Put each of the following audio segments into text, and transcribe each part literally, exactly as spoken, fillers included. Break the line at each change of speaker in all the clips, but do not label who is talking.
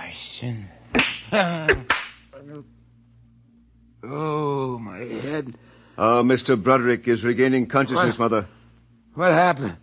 Martian. Oh, my head.
Oh, Mister Broderick is regaining consciousness,
What?
Mother.
What happened?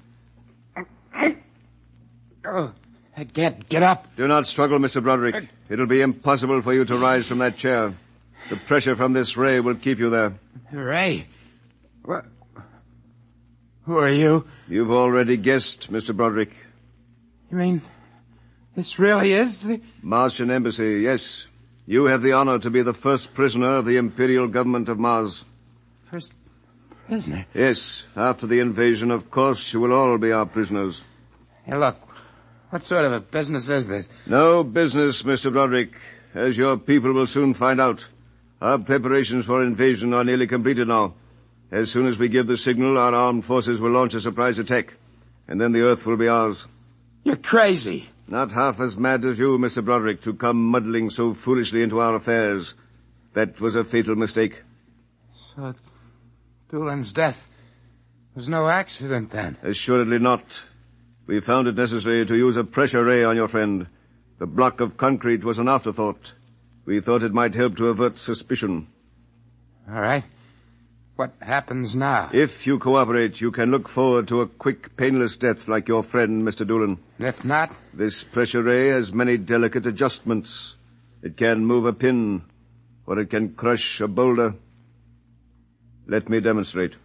Oh, I can't get up.
Do not struggle, Mister Broderick. It'll be impossible for you to rise from that chair. The pressure from this ray will keep you there.
Ray? What? Who are you?
You've already guessed, Mister Broderick.
You mean this really is the...
Martian Embassy, yes. You have the honor to be the first prisoner of the Imperial Government of Mars.
First prisoner?
Yes. After the invasion, of course, you will all be our prisoners.
Hey, look. What sort of a business is this?
No business, Mister Broderick. As your people will soon find out. Our preparations for invasion are nearly completed now. As soon as we give the signal, our armed forces will launch a surprise attack. And then the Earth will be ours.
You're crazy.
Not half as mad as you, Mister Broderick, to come muddling so foolishly into our affairs. That was a fatal mistake.
So, Doolan's death was no accident, then?
Assuredly not. We found it necessary to use a pressure ray on your friend. The block of concrete was an afterthought. We thought it might help to avert suspicion.
All right. What happens now?
If you cooperate, you can look forward to a quick, painless death like your friend, Mister Doolan.
If not?
This pressure ray has many delicate adjustments. It can move a pin, or it can crush a boulder. Let me demonstrate.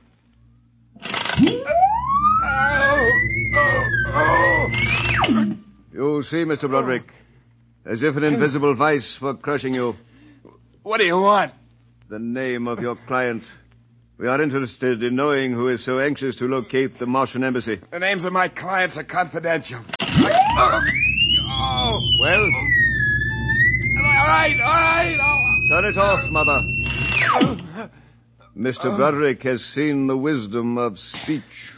You see, Mister Broderick, as if an invisible vice for crushing you.
What do you want?
The name of your client. We are interested in knowing who is so anxious to locate the Martian Embassy.
The names of my clients are confidential. Oh.
Well?
All right, all right. Oh.
Turn it off, Mother. Mister Broderick has seen the wisdom of speech.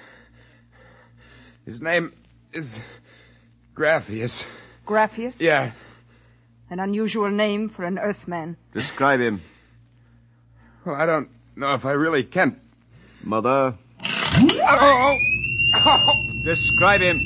His name is Graphius.
Graphius?
Yeah.
An unusual name for an Earthman.
Describe him.
Well, I don't know if I really can.
Mother.
Oh. Oh.
Describe him.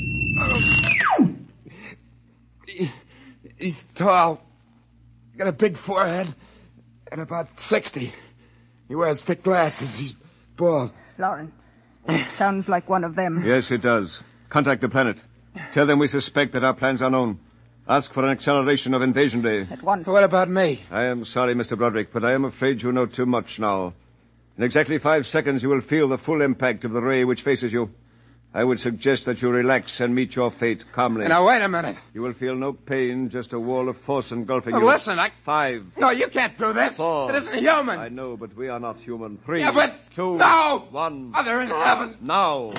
He, he's tall. Got a big forehead. And about sixty. He wears thick glasses. He's bald.
Lauren, it sounds like one of them.
Yes, it does. Contact the planet. Tell them we suspect that our plans are known. Ask for an acceleration of invasion day.
At once.
What about me?
I am sorry, Mister Broderick, but I am afraid you know too much now. In exactly five seconds, you will feel the full impact of the ray which faces you. I would suggest that you relax and meet your fate calmly.
Now, wait a minute.
You will feel no pain, just a wall of force engulfing
Oh,
you.
listen, I...
Five.
No, you can't do this.
Four.
It isn't human.
I know, but we are not human. Three.
Yeah, but...
Two.
No!
One.
Mother in heaven.
Now.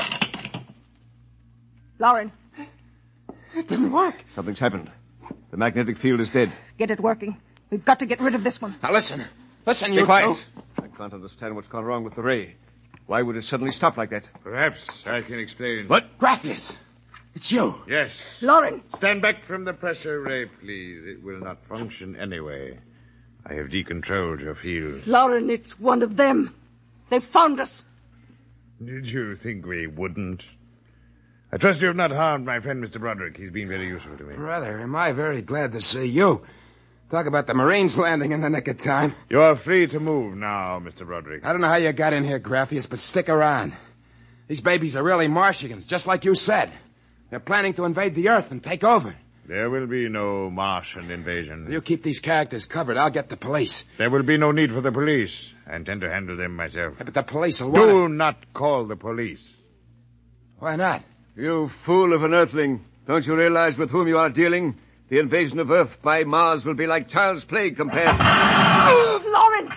Lauren,
It didn't work.
Something's happened. The magnetic field is dead.
get it working. We've got to get rid of this one.
Now, listen. Listen,
Be
you
quiet.
two.
I can't understand what's gone wrong with the ray. Why would it suddenly stop like that?
Perhaps I can explain.
What?
Graphius. It's you.
Yes.
Lauren!
Stand back from the pressure ray, please. It will not function anyway. I have decontrolled your field.
Lauren, it's one of them. They've found us.
Did you think we wouldn't? I trust you have not harmed my friend, Mister Broderick. He's been very useful to me.
Brother, am I very glad to see you. Talk about the Marines landing in the nick of time.
You are free to move now, Mister Broderick.
I don't know how you got in here, Graphius, but stick around. These babies are really Martians, just like you said. They're planning to invade the Earth and take over.
There will be no Martian invasion.
You keep these characters covered. I'll get the police.
There will be no need for the police. I intend to handle them myself.
Yeah, but the police will
Do
want
not call the police.
Why not?
You fool of an earthling. Don't you realize with whom you are dealing? The invasion of Earth by Mars will be like child's play compared...
Lauren!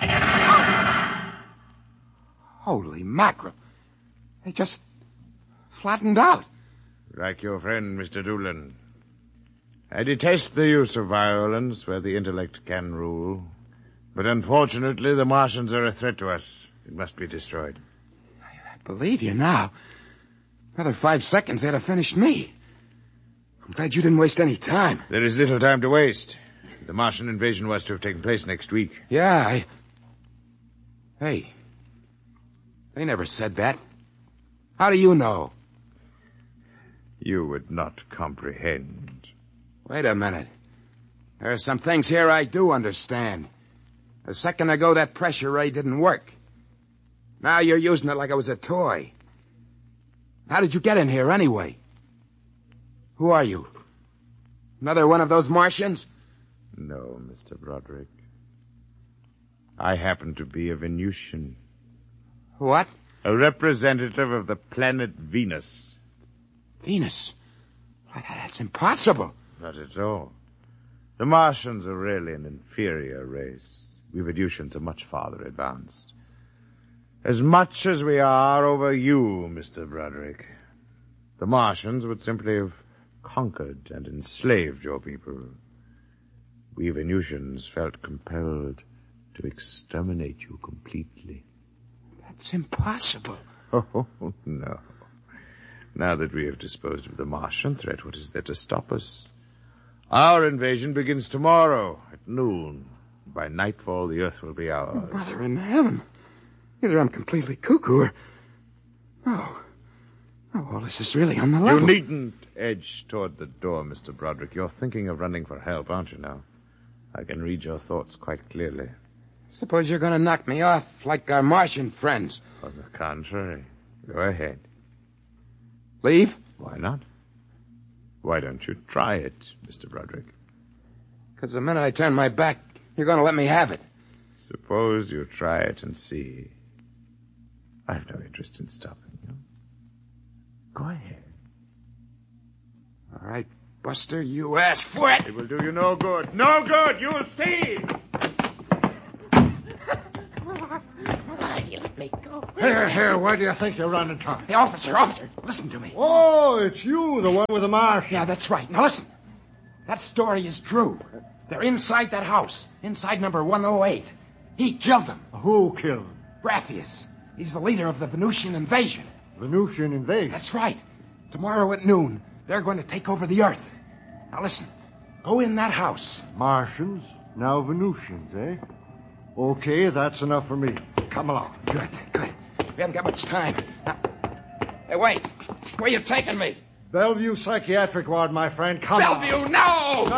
Holy mackerel. They just flattened out.
Like your friend, Mister Doolan. I detest the use of violence where the intellect can rule. But unfortunately, the Martians are a threat to us. It must be destroyed.
I believe you now. Another five seconds, they'd have finished me. I'm glad you didn't waste any time.
There is little time to waste. The Martian invasion was to have taken place next week.
Yeah, I... Hey. They never said that. How do you know?
You would not comprehend.
Wait a minute. There are some things here I do understand. A second ago, that pressure ray didn't work. Now you're using it like it was a toy. How did you get in here, anyway? Who are you? Another one of those Martians?
No, Mister Broderick. I happen to be a Venusian.
What?
A representative of the planet Venus.
Venus? That's impossible.
Not at all. The Martians are really an inferior race. We Venusians are much farther advanced. As much as we are over you, Mister Broderick. The Martians would simply have conquered and enslaved your people. We Venusians felt compelled to exterminate you completely.
That's impossible.
Oh, no. Now that we have disposed of the Martian threat, what is there to stop us? Our invasion begins tomorrow at noon. By nightfall, the Earth will be ours.
Mother in heaven. Either I'm completely cuckoo or... Oh. Oh, well, this is really on the level.
You needn't edge toward the door, Mister Broderick. You're thinking of running for help, aren't you now? I can read your thoughts quite clearly.
Suppose you're going to knock me off like our Martian friends.
On the contrary. Go ahead.
Leave?
Why not? Why don't you try it, Mister Broderick?
Because the minute I turn my back, you're going to let me have it.
Suppose you try it and see. I've no interest in stopping you. Go ahead.
All right, Buster, you asked for it.
It will do you no good. No good! You'll see!
You let me go.
Here, here, where do you think you're running to?
Hey, officer, officer, listen to me.
Oh, it's you, the one with the marsh.
Yeah, that's right. Now listen. That story is true. They're inside that house, inside number one oh eight. He killed them.
Who killed him?
Brathius. He's the leader of the Venusian invasion.
Venusian invasion?
That's right. Tomorrow at noon, they're going to take over the Earth. Now listen. Go in that house.
Martians, now Venusians, eh? Okay, that's enough for me. Come along.
Good, good. We haven't got much time. Now, hey, wait. Where you taking me?
Bellevue Psychiatric Ward, my friend. Come on.
Bellevue, no!